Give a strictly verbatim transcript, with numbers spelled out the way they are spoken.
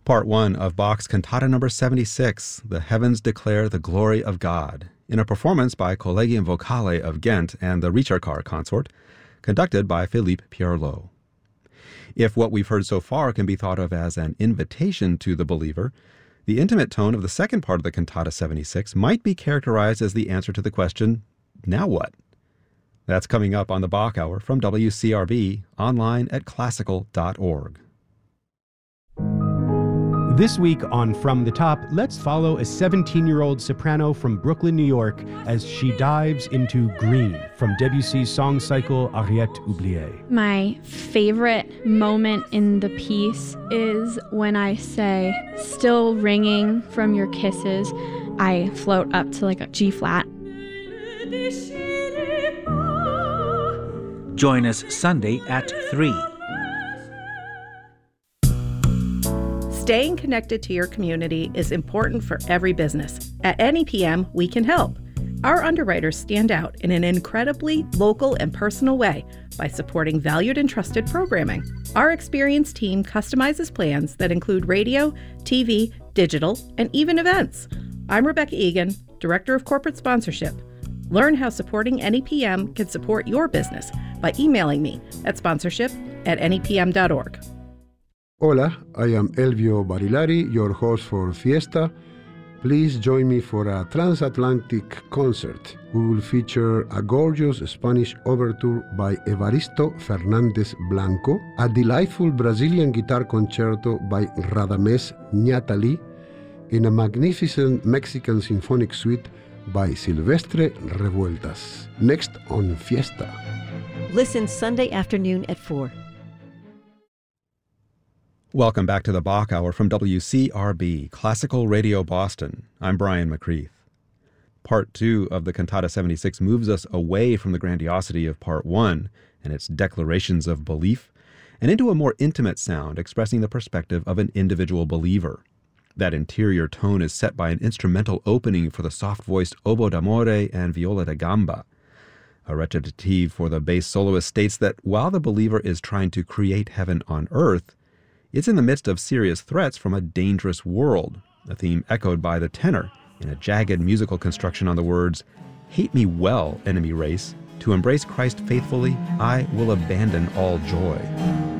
Part one of Bach's Cantata number seventy-six, The Heavens Declare the Glory of God, in a performance by Collegium Vocale of Ghent and the Ricercar Consort, conducted by Philippe Pierlot. If what we've heard so far can be thought of as an invitation to the believer, the intimate tone of the second part of the Cantata seventy-six might be characterized as the answer to the question, now what? That's coming up on the Bach Hour from W C R B, online at classical dot org. This week on From the Top, let's follow a seventeen-year-old soprano from Brooklyn, New York, as she dives into Green from Debussy's song cycle Ariette Oubliée. My favorite moment in the piece is when I say, "Still ringing from your kisses." I float up to like a G flat. Join us Sunday at three. Staying connected to your community is important for every business. At N E P M, we can help. Our underwriters stand out in an incredibly local and personal way by supporting valued and trusted programming. Our experienced team customizes plans that include radio, T V, digital, and even events. I'm Rebecca Egan, Director of Corporate Sponsorship. Learn how supporting N E P M can support your business by emailing me at sponsorship at N E P M dot org. Hola, I am Elvio Barilari, your host for Fiesta. Please join me for a transatlantic concert. We will feature a gorgeous Spanish overture by Evaristo Fernández Blanco, a delightful Brazilian guitar concerto by Radamés Ñátali, and a magnificent Mexican symphonic suite by Silvestre Revueltas. Next on Fiesta. Listen Sunday afternoon at four. Welcome back to the Bach Hour from W C R B, Classical Radio Boston. I'm Brian McCreath. Part two of the Cantata seventy-six moves us away from the grandiosity of Part one and its declarations of belief, and into a more intimate sound expressing the perspective of an individual believer. That interior tone is set by an instrumental opening for the soft-voiced oboe d'amore and viola da gamba. A recitative for the bass soloist states that while the believer is trying to create heaven on earth, it's in the midst of serious threats from a dangerous world, a theme echoed by the tenor in a jagged musical construction on the words, "Hate me well, enemy race. To embrace Christ faithfully, I will abandon all joy."